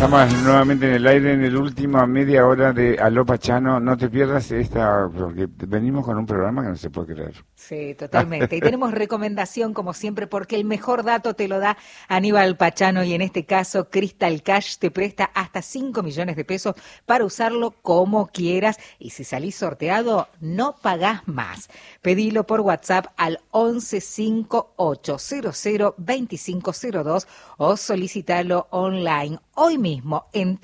estamos nuevamente en el aire en el último media hora de Aló Pachano. No te pierdas esta, porque venimos con un programa que no se puede creer. Sí, totalmente. Y tenemos recomendación, como siempre, porque el mejor dato te lo da Aníbal Pachano y en este caso Crystal Cash te presta hasta 5 millones de pesos para usarlo como quieras y si salís sorteado no pagás más. Pedilo por WhatsApp al 1158002502 o solicitalo online hoy mismo en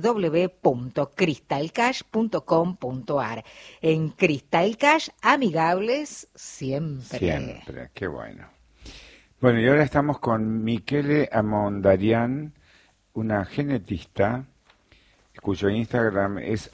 www.crystalcash.com.ar. En Crystal Cash, amigables siempre. Siempre, qué bueno. Bueno, y ahora estamos con Michele Amondarian, una genetista cuyo Instagram es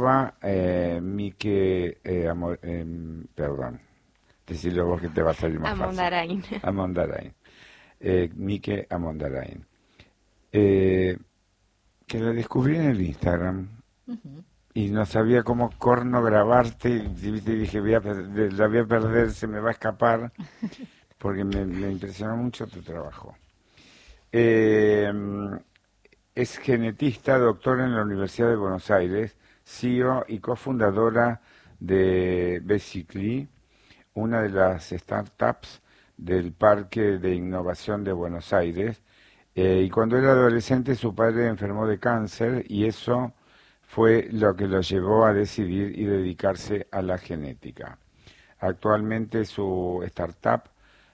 perdón, decirlo vos que te va a salir más Amondarain. fácil. Amondarain. Mike Amondarain. Que la descubrí en el Instagram. Uh-huh. Y no sabía cómo corno grabarte, y dije, la voy a perder, se me va a escapar, porque me impresionó mucho tu trabajo. Es genetista, doctora en la Universidad de Buenos Aires, CEO y cofundadora de Basically, una de las startups del Parque de Innovación de Buenos Aires. Y cuando era adolescente su padre enfermó de cáncer y eso fue lo que lo llevó a decidir y dedicarse a la genética. Actualmente su startup,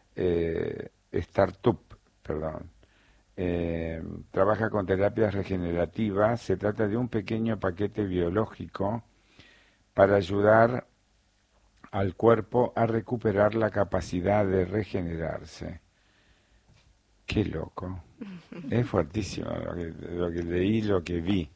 trabaja con terapias regenerativas. Se trata de un pequeño paquete biológico para ayudar al cuerpo a recuperar la capacidad de regenerarse. Qué loco. Es fuertísimo lo que leí, lo que vi.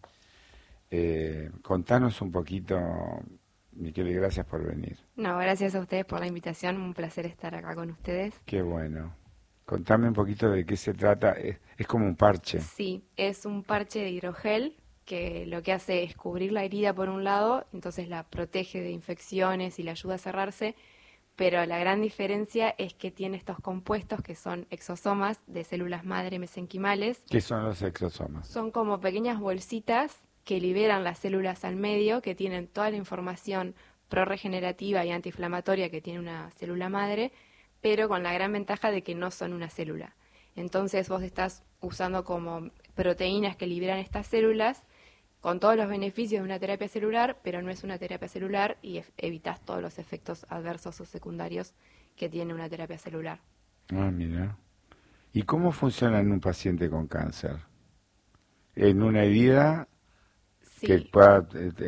Contanos un poquito, Michele, gracias por venir. No, gracias a ustedes por la invitación, un placer estar acá con ustedes. Qué bueno. Contame un poquito de qué se trata. Es como un parche. Sí, es un parche de hidrogel que lo que hace es cubrir la herida por un lado, entonces la protege de infecciones y la ayuda a cerrarse, pero la gran diferencia es que tiene estos compuestos que son exosomas de células madre mesenquimales. ¿Qué son los exosomas? Son como pequeñas bolsitas que liberan las células al medio, que tienen toda la información prorregenerativa y antiinflamatoria que tiene una célula madre, pero con la gran ventaja de que no son una célula. Entonces vos estás usando como proteínas que liberan estas células con todos los beneficios de una terapia celular, pero no es una terapia celular y evitas todos los efectos adversos o secundarios que tiene una terapia celular. Ah, mira. ¿Y cómo funciona en un paciente con cáncer? ¿En una herida que pueda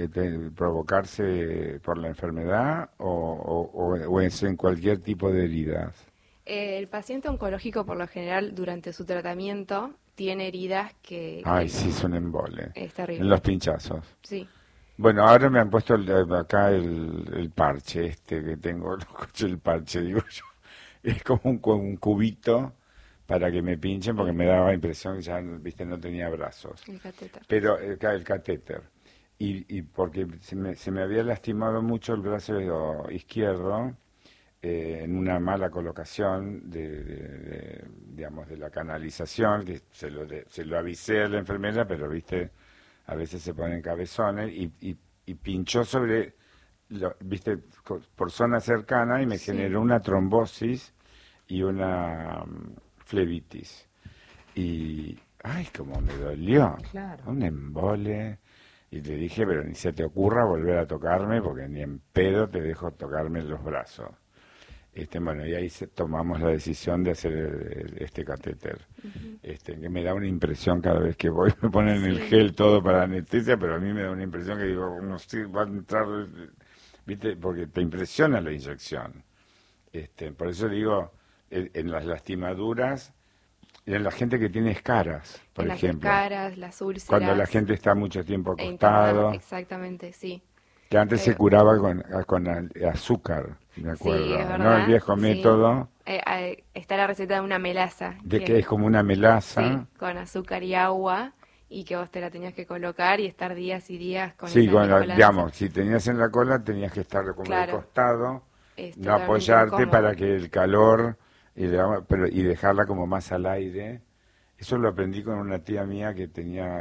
provocarse por la enfermedad o es en cualquier tipo de heridas? El paciente oncológico, por lo general, durante su tratamiento, tiene heridas que... Ay, sí, son embole. Es terrible. En los pinchazos. Sí. Bueno, ahora me han puesto acá el parche que tengo, el parche, digo yo. Es como un cubito para que me pinchen porque me daba impresión que ya, viste, no tenía brazos. El catéter. Pero el catéter. Y porque se me había lastimado mucho el brazo izquierdo en una mala colocación digamos, de la canalización, que se lo avisé a la enfermera, pero, viste, a veces se ponen cabezones y pinchó sobre, viste, por zona cercana y me generó una trombosis y una flebitis. Y, ay, cómo me dolió. Claro. Un embole. Y le dije, pero ni se te ocurra volver a tocarme porque ni en pedo te dejo tocarme los brazos. Bueno, y ahí tomamos la decisión de hacer este catéter, que me da una impresión cada vez que voy, me ponen el gel todo para anestesia, pero a mí me da una impresión que digo, no sé, va a entrar, viste, porque te impresiona la inyección. Por eso digo, en las lastimaduras, en la gente que tiene escaras, por ejemplo. Las escaras, las úlceras. Cuando la gente está mucho tiempo acostado. Exactamente, sí. Que antes se curaba con azúcar, me acuerdo, sí, es verdad, ¿no? El viejo método. Está la receta de una melaza. Que es como una melaza. Sí, con azúcar y agua, y que vos te la tenías que colocar y estar días y días con sí, esa digamos, si tenías en la cola tenías que estar como de costado, no apoyarte incómodo. para que el calor y dejarla como más al aire. Eso lo aprendí con una tía mía que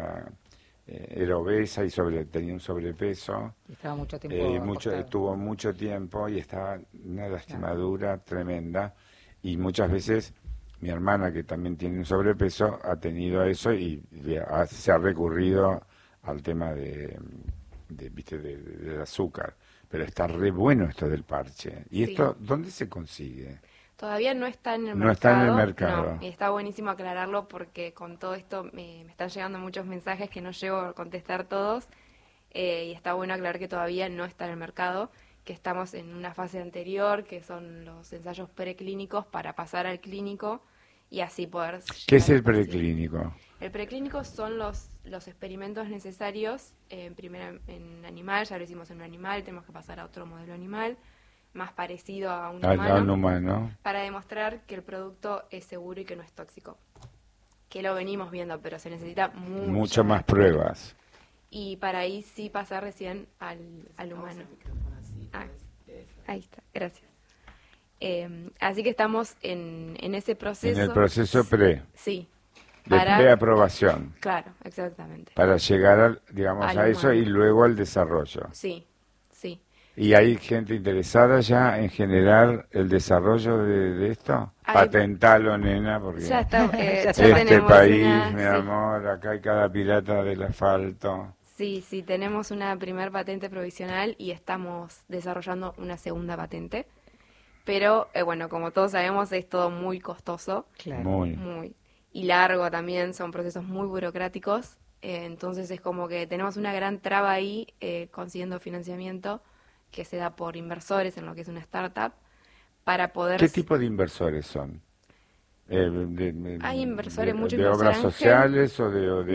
era obesa y tenía un sobrepeso. Estaba mucho tiempo Estuvo mucho tiempo y estaba una lastimadura tremenda. Y muchas veces mi hermana, que también tiene un sobrepeso, ha tenido eso y se ha recurrido al tema ¿viste? Del azúcar. Pero está re bueno esto del parche. ¿Y Sí. esto dónde se consigue? Todavía no está en el No mercado. está en el mercado. No, y está buenísimo aclararlo porque con todo esto me están llegando muchos mensajes que no llego a contestar todos, y está bueno aclarar que todavía no está en el mercado, que estamos en una fase anterior, que son los ensayos preclínicos para pasar al clínico y así poder ¿Qué es llegar el al paciente. preclínico? El preclínico son los experimentos necesarios, primero en animal, ya lo hicimos en un animal, tenemos que pasar a otro modelo animal, más parecido a un humano, Al humano. para demostrar que el producto es seguro y que no es tóxico. Que lo venimos viendo, pero se necesita Mucho más pruebas. Y para ahí sí pasar recién al humano. Ah, ahí está, gracias. Así que estamos en ese proceso. En el proceso Sí. de preaprobación. Claro, exactamente. Para llegar, digamos, Al a eso humano. y luego al desarrollo. Sí, sí. ¿Y hay gente interesada ya en generar el desarrollo de esto? Patentalo, nena, porque Ya está, ya este tenemos país, una, mi sí. amor, acá hay cada pirata del asfalto. Sí, tenemos una primer patente provisional y estamos desarrollando una segunda patente. Pero, bueno, como todos sabemos, es todo muy costoso. Claro. Muy. Y largo también, son procesos muy burocráticos. Entonces es como que tenemos una gran traba ahí consiguiendo financiamiento que se da por inversores en lo que es una startup para poder... ¿Qué tipo de inversores son? Hay inversores, muchos ¿De inversores obras ángel. sociales o de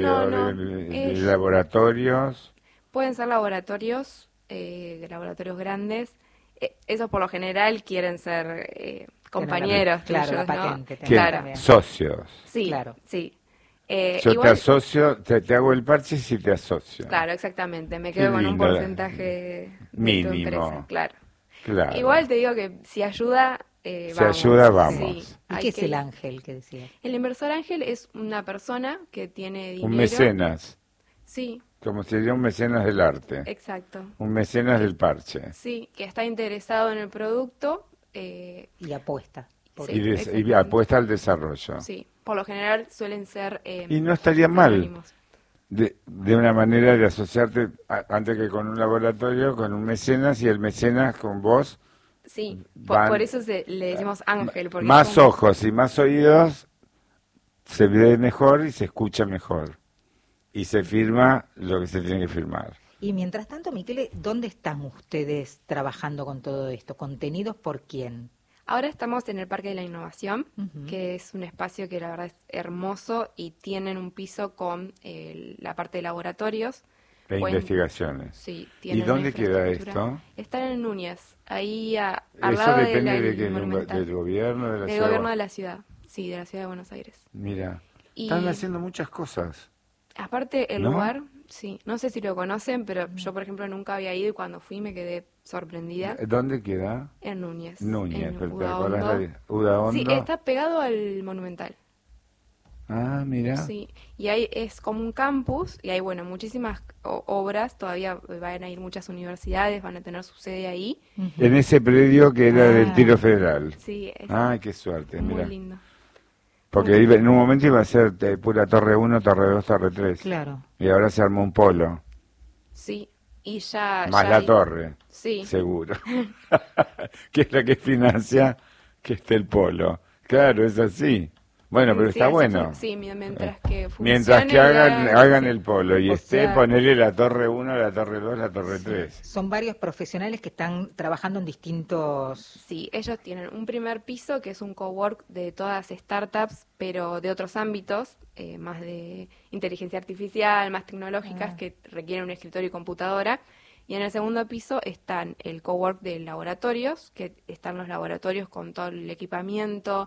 laboratorios? Pueden ser laboratorios, laboratorios grandes. Esos por lo general quieren ser compañeros. Claro, tuyos, la ¿no? patente. Claro. Socios. Sí, Claro. sí. Yo Igual, te asocio, te hago el parche si te asocio. claro, exactamente. Me Qué quedo con un lindo, porcentaje de mínimo. tu empresa. Claro. Claro. Igual te digo que si ayuda, Si vamos. ayuda, vamos. Sí, ¿Y hay qué es que- el ángel que decía? El inversor ángel es una persona que tiene dinero. Un mecenas, Sí, como sería un mecenas del arte. exacto. Un mecenas del parche. Sí, que está interesado en el producto. Y apuesta. Por Sí. Y exactamente. apuesta al desarrollo. Sí, por lo general suelen ser Y no estaría mal anónimos. de una manera de asociarte antes que con un laboratorio, con un mecenas y el mecenas con vos. Sí, Van- por eso le decimos ángel. Porque Más es como- ojos y más oídos, se ve mejor y se escucha mejor. Y se firma lo que se tiene que firmar. Y mientras tanto, Miquele, ¿dónde están ustedes trabajando con todo esto? ¿Contenidos por quién? Ahora estamos en el Parque de la Innovación, Ujú. que es un espacio que la verdad es hermoso y tienen un piso con la parte de laboratorios. De Pueden- investigaciones. Sí, ¿Y tienen dónde una queda infraestructura. esto? Está en Núñez, ahí al Eso lado depende del de Monumental. del gobierno, de la Del ciudad. gobierno de la ciudad, sí, de la ciudad de Buenos Aires. Mira, Y- están haciendo muchas cosas. Aparte, el ¿No? lugar, sí, no sé si lo conocen, pero yo, por ejemplo, nunca había ido y cuando fui me quedé sorprendida. ¿Dónde queda? En Núñez. Núñez, en pero ¿te acordás Udaondo. de Udaondo? Sí, está pegado al Monumental. Ah, mira. Sí, y ahí es como un campus y hay, bueno, muchísimas obras, todavía van a ir muchas universidades, van a tener su sede ahí. En ese predio que era del Ah. Tiro Federal. Sí, es Ay, qué suerte, muy mira. lindo. Porque en un momento iba a ser pura Torre 1, Torre 2, Torre 3. Claro. Y ahora se armó un polo. Sí, y ya... Más ya la hay- torre, Sí, seguro. Que es la que financia que esté el polo. Claro, es así. Bueno, pero sí, está así bueno. sí, mientras que funcione. Mientras que hagan sí. el polo y O esté, sea- ponerle la Torre 1, la Torre 2, la Torre 3. Son varios profesionales que están trabajando en distintos... Sí, ellos tienen un primer piso que es un cowork de todas startups, pero de otros ámbitos, más de inteligencia artificial, más tecnológicas, que requieren un escritorio y computadora. Y en el segundo piso están el cowork de laboratorios, que están los laboratorios con todo el equipamiento,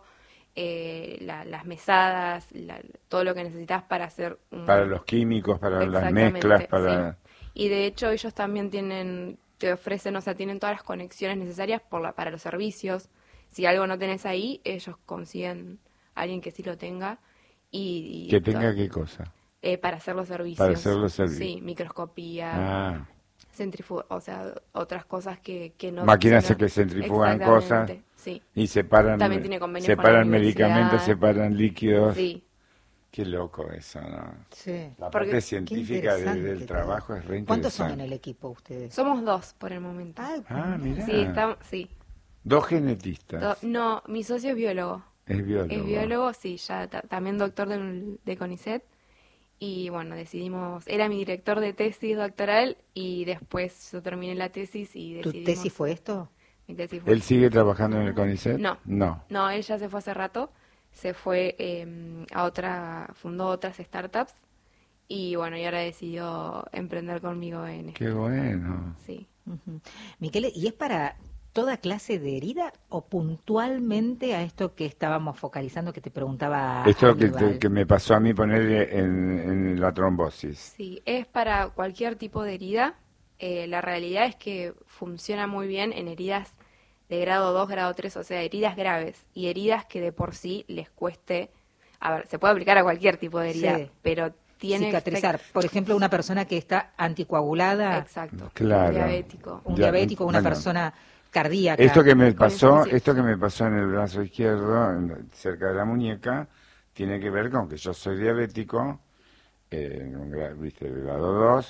las mesadas, todo lo que necesitas para hacer un... Para los químicos, para las Exactamente, mezclas, para... sí. Y de hecho ellos también te ofrecen, o sea, tienen todas las conexiones necesarias para los servicios. Si algo no tenés ahí, ellos consiguen a alguien que sí lo tenga. Que tenga qué cosa. Para hacer los servicios. Para hacer los servicios. Sí, microscopía, Ah, o sea, otras cosas que no... máquinas no- que centrifugan cosas Exactamente, sí. y separan, También tiene convenios con la separan medicamentos, universidad. separan líquidos. Sí, Qué loco eso, ¿no? Sí. La Porque- parte qué científica interesante del todo. trabajo es re ¿Cuántos son en interesante. el equipo ustedes? somos 2 por el momento. Ay, Ah, mira. Sí, sí. 2 genetistas. No, mi socio es biólogo. Es biólogo. Es biólogo, sí, ya también doctor de CONICET. Y bueno, era mi director de tesis doctoral y después yo terminé la tesis y ¿Tu decidimos... tesis fue esto? Mi tesis fue... ¿Él sigue trabajando en el CONICET? No. No. No, él ya se fue hace rato, se fue fundó otras startups y bueno, y ahora decidió emprender conmigo en esto. Qué bueno. Sí. Ujú. Miquele, ¿y es para toda clase de herida o puntualmente a esto que estábamos focalizando que te preguntaba Esto Aníbal? que me pasó a mí poner en la trombosis. Sí, es para cualquier tipo de herida. La realidad es que funciona muy bien en heridas de grado 2, grado 3, o sea, heridas graves y heridas que de por sí les cueste, a ver, se puede aplicar a cualquier tipo de herida, Sí. pero tiene Cicatrizar. Por ejemplo, una persona que está anticoagulada, Exacto. Claro. Un diabético. un Ya, diabético, una bueno. persona cardíaca. Esto que me Con pasó, insuficiencia. esto que me pasó en el brazo izquierdo, cerca de la muñeca, tiene que ver con que yo soy diabético, viste, de grado 2,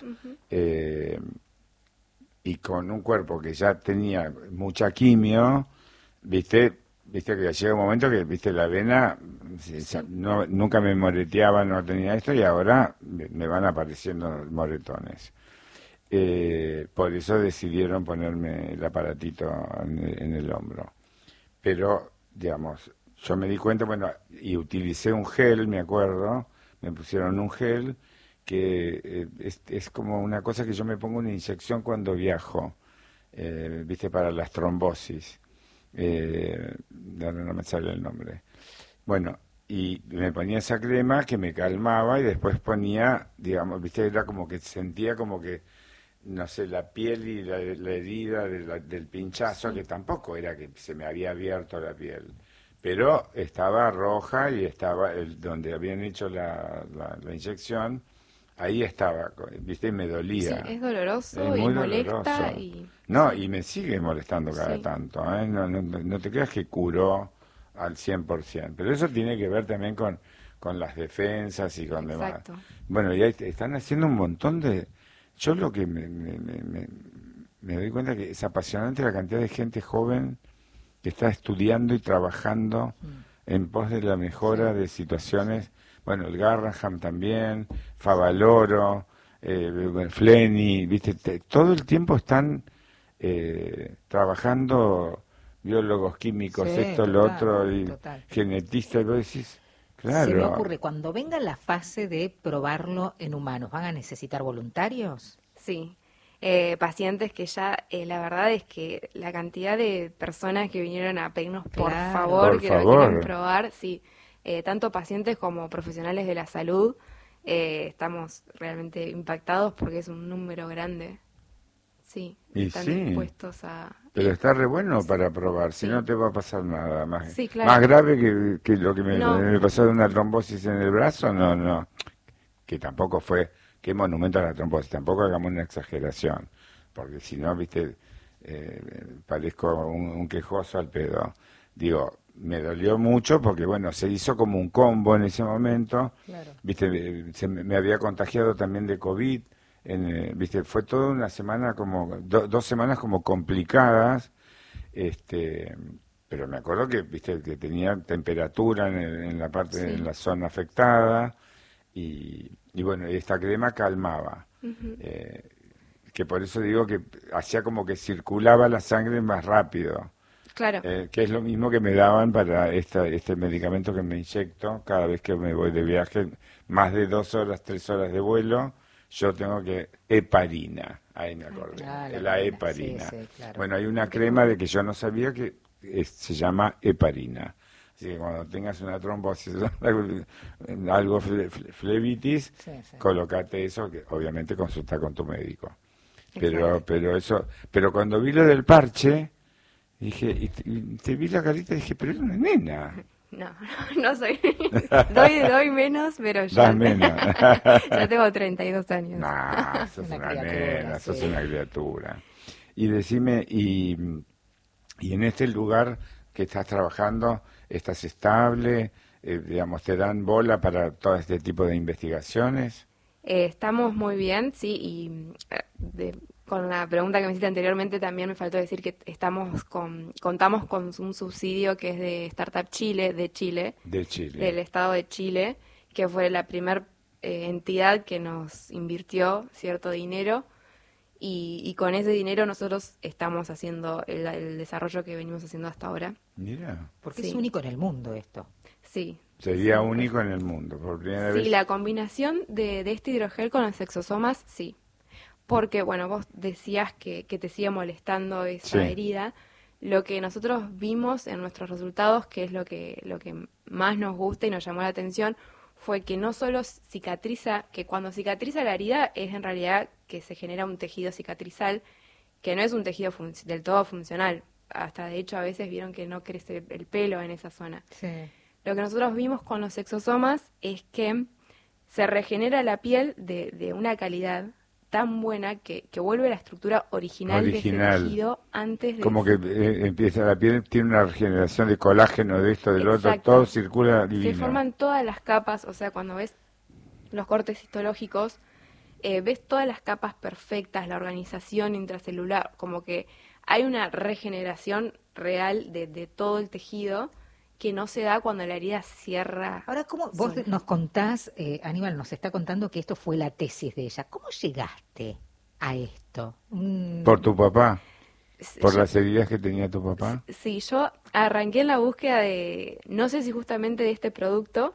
y con un cuerpo que ya tenía mucha quimio, viste que llega un momento que, viste, la vena, nunca me moreteaba, no tenía esto, y ahora me van apareciendo moretones. Por eso decidieron ponerme el aparatito en el hombro. Pero, digamos, yo me di cuenta, bueno, y utilicé un gel, me acuerdo, me pusieron un gel que es como una cosa que yo me pongo una inyección cuando viajo, viste, para las trombosis. Ahora no me sale el nombre. Bueno, y me ponía esa crema que me calmaba y después ponía, digamos, viste, era como que sentía como que, no sé, la piel y la herida del pinchazo, que tampoco era que se me había abierto la piel, pero estaba roja y estaba donde habían hecho la inyección, ahí estaba, viste, y me Sí, dolía. es doloroso Es y muy molesta doloroso. y... No, y me sigue molestando cada Sí. tanto, ¿eh? No te creas que curó al 100%, pero eso tiene que ver también con las defensas y con demás. Exacto. Bueno, y ahí están haciendo un montón de... Yo lo que me doy cuenta que es apasionante la cantidad de gente joven que está estudiando y trabajando en pos de la mejora de situaciones. Bueno, el Garraham también, Favaloro, Fleni, viste, todo el tiempo están trabajando biólogos químicos, Sí, esto, lo total, otro, y total. genetistas, y vos decís, claro. Se me ocurre, cuando venga la fase de probarlo en humanos, ¿van a necesitar voluntarios? Sí, pacientes que ya, la verdad es que la cantidad de personas que vinieron a pedirnos por Claro. favor, Por que favor. lo quieren probar, sí, tanto pacientes como profesionales de la salud, estamos realmente impactados porque es un número grande. Sí, Y están sí. dispuestos a... Pero está re bueno para probar, si Sí. no te va a pasar nada más. Sí, claro. Más grave que lo que No. me pasó de una trombosis en el brazo, no. Que tampoco fue, qué monumento a la trombosis, tampoco hagamos una exageración, porque si no, viste, parezco un quejoso al pedo. Digo, me dolió mucho porque, bueno, se hizo como un combo en ese momento, Claro. viste, me había contagiado también de COVID. Viste, fue toda una semana como, 2 semanas como complicadas, pero me acuerdo que, viste, que tenía temperatura en la parte, Sí. en la zona afectada, y bueno, y esta crema calmaba, que por eso digo que hacía como que circulaba la sangre más rápido, Claro, que es lo mismo que me daban para este medicamento que me inyecto cada vez que me voy de viaje, más de 2 horas, 3 horas de vuelo. Yo tengo que heparina, ahí me acordé, Ah, la la heparina, heparina. sí, sí, claro. Bueno, hay una crema de que yo no sabía que se llama heparina. Así que cuando tengas una trombosis, algo flebitis, Sí. colócate eso, que obviamente consulta con tu médico. Exacto. Pero cuando vi lo del parche, dije, y te vi la carita y dije, pero es una nena. No, no soy. doy menos, pero ya. Das menos. Ya tengo 32 años. Nah, sos Una una criatura, nena, sos sí. una criatura. Y decime, y en este lugar que estás trabajando, ¿estás estable? Digamos, ¿te dan bola para todo este tipo de investigaciones? Estamos muy bien, sí, y con la pregunta que me hiciste anteriormente también me faltó decir que contamos con un subsidio que es de Startup Chile, de Chile, De Chile. del Estado de Chile, que fue la primer entidad que nos invirtió cierto dinero y con ese dinero nosotros estamos haciendo el desarrollo que venimos haciendo hasta ahora. Mira, Porque Sí. es único en el mundo esto. Sí. sería Sí, único en el mundo, por primera Sí, vez. la combinación de este hidrogel con los exosomas, sí. Porque, bueno, vos decías que te sigue molestando esa Sí. herida. Lo que nosotros vimos en nuestros resultados, que es lo que más nos gusta y nos llamó la atención, fue que no solo cicatriza, que cuando cicatriza la herida es en realidad que se genera un tejido cicatrizal, que no es un tejido del todo funcional. Hasta de hecho a veces vieron que no crece el pelo en esa zona. Sí. Lo que nosotros vimos con los exosomas es que se regenera la piel de una calidad tan buena que vuelve la estructura original de ese Original. tejido antes de... Como que empieza la piel, tiene una regeneración de colágeno, de esto, del otro, Exacto. todo circula Se divino. forman todas las capas, o sea, cuando ves los cortes histológicos, ves todas las capas perfectas, la organización intracelular, como que hay una regeneración real de todo el tejido que no se da cuando la herida cierra. Ahora, ¿cómo vos sola. nos contás, Aníbal nos está contando que esto fue la tesis de ella? ¿Cómo llegaste a esto? ¿Por tu papá? ¿Por Yo- las heridas que tenía tu papá? Sí, yo arranqué en la búsqueda de, no sé si justamente de este producto,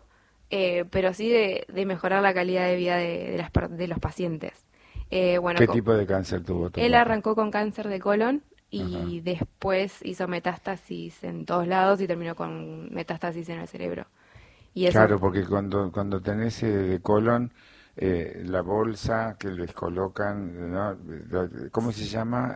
pero sí de mejorar la calidad de vida de los pacientes. Bueno, ¿Qué tipo de cáncer tuvo tu él papá? arrancó con cáncer de colon y Ajá. después hizo metástasis en todos lados y terminó con metástasis en el cerebro. Y eso, Claro, porque cuando tenés de colon, la bolsa que les colocan, ¿no? ¿Cómo se llama?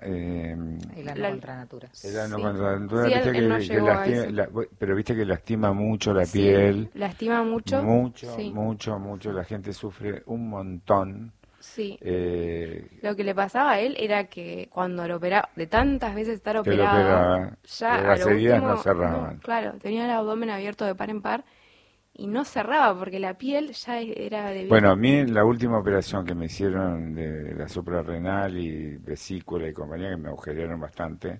El ano La- contra natura. El ano Sí. contra la natura, Sí, viste él no que llegó a eso. pero viste que lastima mucho la sí, piel, lastima mucho. mucho, Sí, mucho, la gente sufre un montón. sí. Eh, Lo que le pasaba a él era que cuando lo operaba, de tantas veces estar que lo operado, operaba, ya a las lo heridas último, no cerraban. claro, tenía el abdomen abierto de par en par y no cerraba porque la piel ya era de Bueno, viejo. a mí la última operación que me hicieron de la suprarrenal y vesícula y compañía, que me agujerearon bastante,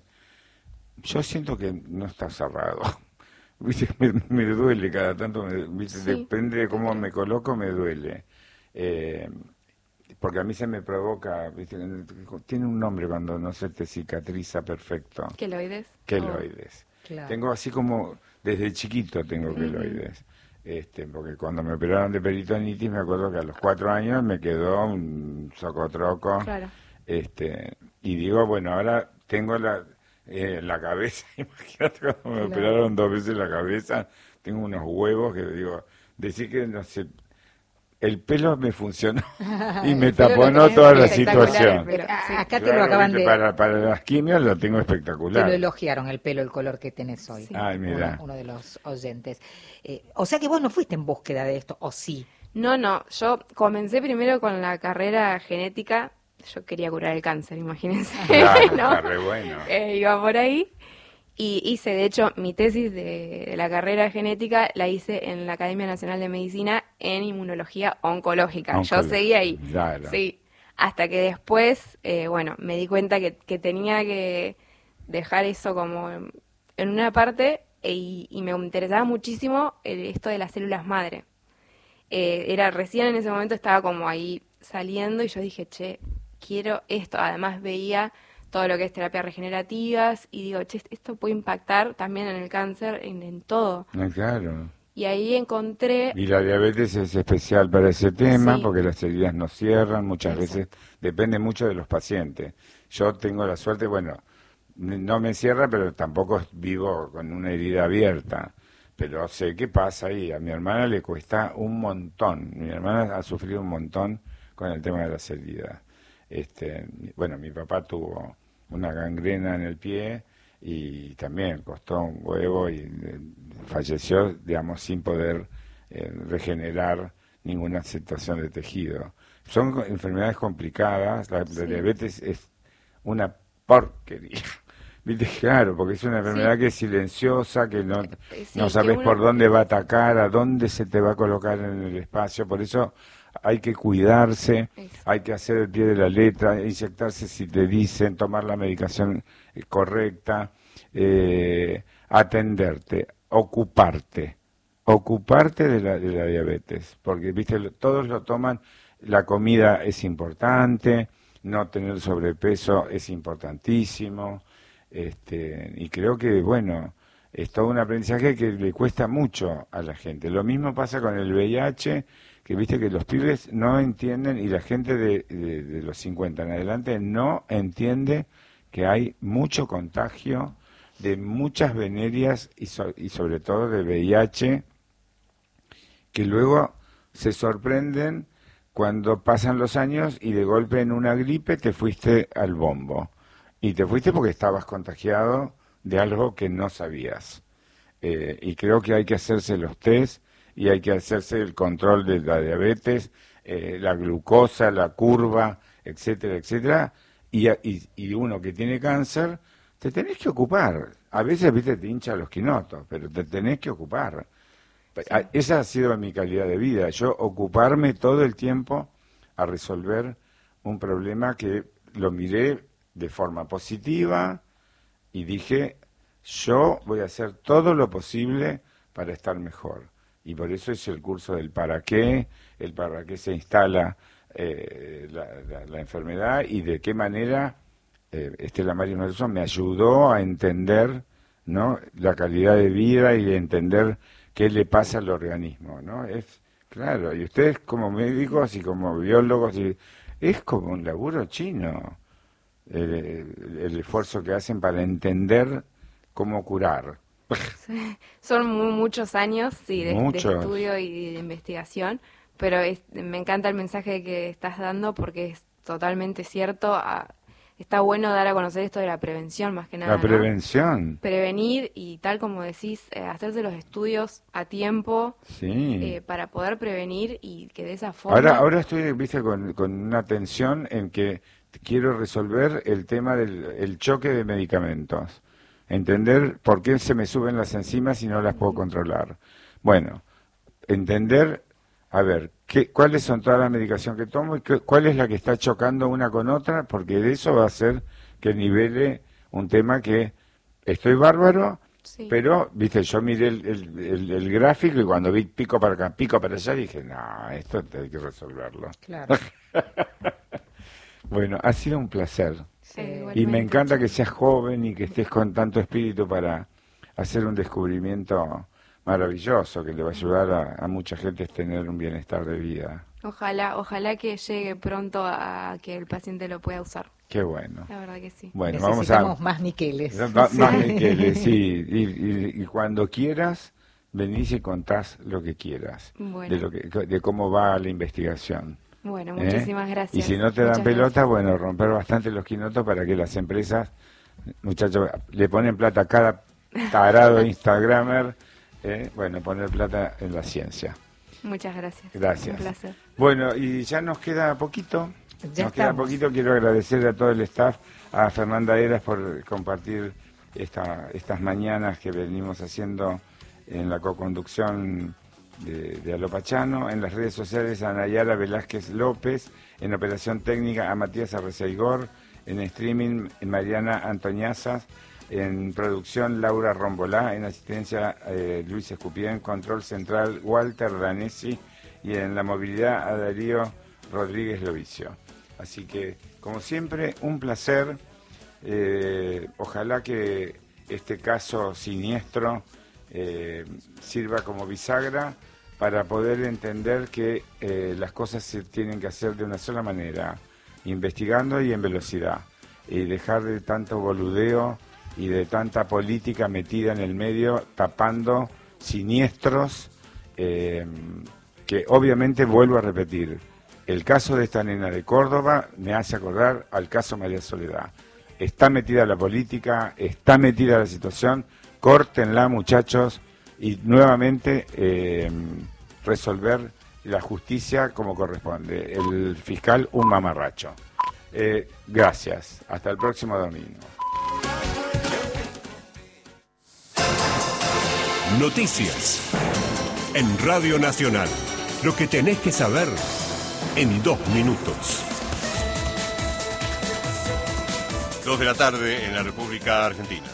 yo siento que no está cerrado. Viste, me duele cada tanto, viste, Sí, depende de te cómo creo. me coloco, me duele. Eh, porque a mí se me provoca, viste, tiene un nombre cuando no se te cicatriza perfecto. ¿Queloides? Queloides. Claro. Tengo así como, desde chiquito tengo queloides. Porque cuando me operaron de peritonitis, me acuerdo que a los 4 años me quedó un socotroco. Claro. Y digo, bueno, ahora tengo la cabeza, imagínate cuando me Claro. operaron 2 veces la cabeza, tengo unos huevos que digo, decir que no sé, el pelo me funcionó y me El pelo lo taponó tenés toda la espectacular, situación. pero sí. Acá te Claro, lo acaban viste, de... para las quimios lo tengo Te espectacular. lo elogiaron el pelo, el color que tenés hoy. Sí. Ay, mira. Uno de los oyentes. O sea que vos no fuiste en búsqueda de esto, ¿o sí? No, yo comencé primero con la carrera genética, yo quería curar el cáncer, imagínense, Claro, ¿no? está re bueno. Iba por ahí y hice, de hecho, mi tesis de la carrera genética la hice en la Academia Nacional de Medicina en inmunología oncológica. Yo Oncología, seguí ahí, claro. sí, hasta que después, bueno, me di cuenta que tenía que dejar eso como en una parte y me interesaba muchísimo esto de las células madre. Era recién en ese momento estaba como ahí saliendo y yo dije, che, quiero esto. Además veía todo lo que es terapias regenerativas y digo, che, esto puede impactar también en el cáncer, en todo. Claro. Y ahí encontré, Y la diabetes es especial para ese tema sí, porque las heridas no cierran, muchas veces exacto, depende mucho de los pacientes. Yo tengo la suerte, bueno, no me cierra, pero tampoco vivo con una herida abierta. Pero sé qué pasa ahí. A mi hermana le cuesta un montón. Mi hermana ha sufrido un montón con el tema de las heridas. Bueno, mi papá tuvo una gangrena en el pie y también costó un huevo y falleció, digamos, sin poder regenerar ninguna situación de tejido. Son enfermedades complicadas, la diabetes es una porquería. ¿Viste? Claro, porque es una enfermedad que es silenciosa, que no sabes por dónde va a atacar, a dónde se te va a colocar en el espacio, por eso hay que cuidarse, hay que hacer el pie de la letra, inyectarse si te dicen, tomar la medicación correcta, atenderte, ocuparte de la diabetes, porque viste, todos lo toman, la comida es importante, no tener sobrepeso es importantísimo, y creo que, bueno, es todo un aprendizaje que le cuesta mucho a la gente. Lo mismo pasa con el VIH, que viste que los pibes no entienden, y la gente de los 50 en adelante no entiende que hay mucho contagio de muchas venerias y sobre todo de VIH, que luego se sorprenden cuando pasan los años y de golpe en una gripe te fuiste al bombo. Y te fuiste porque estabas contagiado de algo que no sabías. Y creo que hay que hacerse los test y hay que hacerse el control de la diabetes, la glucosa, la curva, etcétera, etcétera. Y uno que tiene cáncer, te tenés que ocupar. A veces, viste, te hincha los quinotos, pero te tenés que ocupar. Sí. Esa ha sido mi calidad de vida. Yo ocuparme todo el tiempo a resolver un problema que lo miré de forma positiva y dije, yo voy a hacer todo lo posible para estar mejor. Y por eso es el curso del para qué, el para qué se instala la enfermedad y de qué manera Estela Maris Matuzzo me ayudó a entender, ¿no?, la calidad de vida y a entender qué le pasa al organismo, ¿no? Es claro, y ustedes como médicos y como biólogos, es como un laburo chino. El esfuerzo que hacen para entender cómo curar. Son muchos años, sí, de estudio y de investigación, pero me encanta el mensaje que estás dando porque es totalmente cierto. Está bueno dar a conocer esto de la prevención, más que nada. La prevención. ¿No? Prevenir y, tal como decís, hacerse los estudios a tiempo, sí, para poder prevenir y que de esa forma... Ahora estoy, viste, con una tensión en que quiero resolver el tema del choque de medicamentos. Entender por qué se me suben las enzimas y no las puedo controlar. Bueno, entender, a ver, cuáles son todas las medicaciones que tomo y cuál es la que está chocando una con otra, porque de eso va a hacer que nivele un tema que estoy bárbaro, sí, pero, viste, yo miré el gráfico y cuando vi pico para acá, pico para allá, dije, no, esto hay que resolverlo. Claro. Bueno, ha sido un placer. Sí, y me encanta que seas joven y que estés con tanto espíritu para hacer un descubrimiento maravilloso que le va a ayudar a mucha gente a tener un bienestar de vida. Ojalá que llegue pronto a que el paciente lo pueda usar. Qué bueno. La verdad que sí. Bueno, necesitamos más Miqueles. Más Miqueles, sí. Y cuando quieras, venís y contás lo que quieras. Bueno. De cómo va la investigación. Bueno, muchísimas gracias. Y si no te dan pelota, bueno, romper bastante los quinotos para que las empresas, muchachos, le ponen plata a cada tarado instagramer, bueno, poner plata en la ciencia. Muchas gracias. Gracias. Un placer. Bueno, y ya nos queda poquito. Queda poquito. Quiero agradecer a todo el staff, a Fernanda Eras por compartir estas mañanas que venimos haciendo en la coconducción de Alo Pachano, en las redes sociales a Nayara Velázquez López, en operación técnica a Matías Arreceigor, en streaming Mariana Antoñazas, en producción Laura Rombolá, en asistencia Luis Escupien, control central Walter Danesi y en la movilidad a Darío Rodríguez Lovicio. Así que, como siempre, un placer. Ojalá que este caso siniestro sirva como bisagra para poder entender que las cosas se tienen que hacer de una sola manera, investigando y en velocidad, y dejar de tanto boludeo y de tanta política metida en el medio, tapando siniestros que obviamente, vuelvo a repetir, el caso de esta nena de Córdoba me hace acordar al caso María Soledad. está metida la política, está metida la situación, córtenla, muchachos, y nuevamente resolver la justicia como corresponde. El fiscal, un mamarracho. Gracias. Hasta el próximo domingo. Noticias en Radio Nacional. Lo que tenés que saber en 2 minutos. 2 de la tarde en la República Argentina.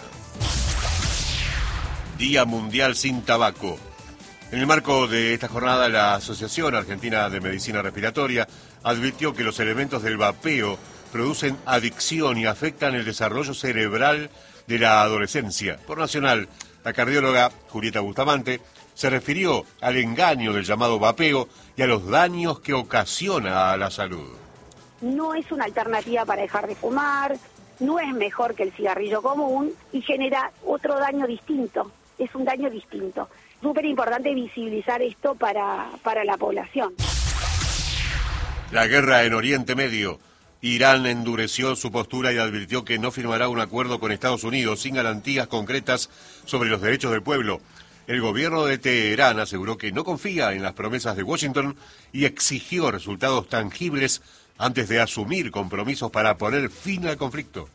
Día Mundial sin Tabaco. En el marco de esta jornada, la Asociación Argentina de Medicina Respiratoria advirtió que los elementos del vapeo producen adicción y afectan el desarrollo cerebral de la adolescencia. Por Nacional, la cardióloga Julieta Bustamante se refirió al engaño del llamado vapeo y a los daños que ocasiona a la salud. No es una alternativa para dejar de fumar, no es mejor que el cigarrillo común y genera otro daño distinto, es un daño distinto. Súper importante visibilizar esto para la población. La guerra en Oriente Medio. Irán endureció su postura y advirtió que no firmará un acuerdo con Estados Unidos sin garantías concretas sobre los derechos del pueblo. El gobierno de Teherán aseguró que no confía en las promesas de Washington y exigió resultados tangibles antes de asumir compromisos para poner fin al conflicto.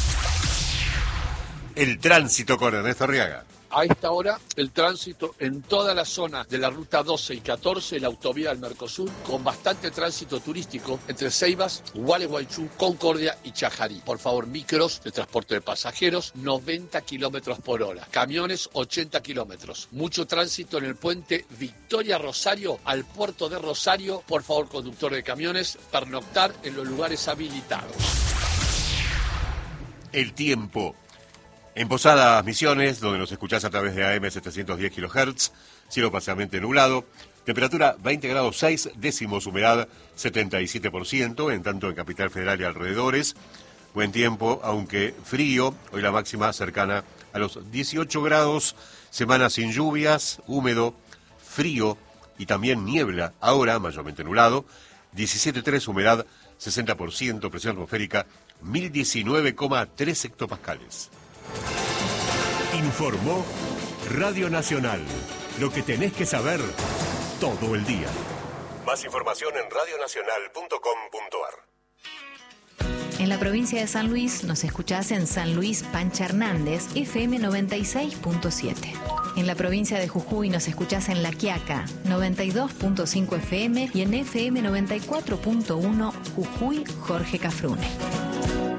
El tránsito con Ernesto Arriaga. A esta hora, el tránsito en toda la zona de la ruta 12 y 14, la autovía del Mercosur, con bastante tránsito turístico entre Ceibas, Gualeguaychú, Concordia y Chajarí. Por favor, micros de transporte de pasajeros, 90 kilómetros por hora. Camiones, 80 kilómetros. Mucho tránsito en el puente Victoria Rosario al puerto de Rosario. Por favor, conductor de camiones, pernoctar en los lugares habilitados. El tiempo. En Posadas Misiones, donde nos escuchás a través de AM 710 kHz, cielo parcialmente nublado, temperatura 20 grados 6 décimos, humedad 77%, en tanto en Capital Federal y alrededores. Buen tiempo, aunque frío, hoy la máxima cercana a los 18 grados, semana sin lluvias, húmedo, frío y también niebla, ahora mayormente nublado, 17,3 humedad, 60%, presión atmosférica 1019,3 hectopascales. Informó Radio Nacional. Lo que tenés que saber todo el día. Más información en radionacional.com.ar. En la provincia de San Luis nos escuchás en San Luis Pancha Hernández, FM 96.7. En la provincia de Jujuy nos escuchás en La Quiaca, 92.5 FM y en FM 94.1 Jujuy Jorge Cafrune.